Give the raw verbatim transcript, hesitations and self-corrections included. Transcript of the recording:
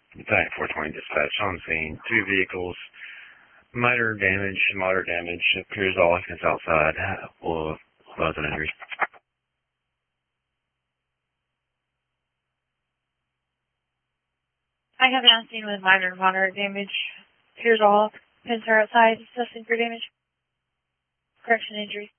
Tank four twenty dispatch on scene. Two vehicles. Minor damage, moderate damage. Appears all occupants outside. Will cause an injury. I have now seen with minor and moderate damage. Appears all occupants are outside. Suffering for damage. Correction injury.